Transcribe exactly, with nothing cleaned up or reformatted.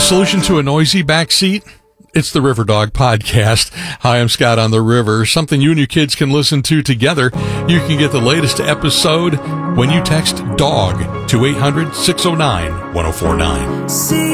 solution to a noisy backseat? It's the River Dog Podcast. Hi, I'm Scott on the River. Something you and your kids can listen to together. You can get the latest episode when you text DOG to eight hundred, six oh nine, one oh four nine. See